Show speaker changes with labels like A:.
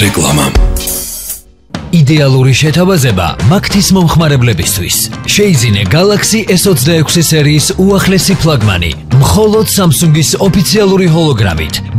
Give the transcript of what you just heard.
A: რეკლამა.
B: იდეალური შეთავაზება მაგთის მომხმარებლებისთვის. შეიძინე Galaxy S26 სერიის უახლესი ფლაგმანი, მხოლოდ Samsung-ის ოფიციალური ჰოლოგრამით.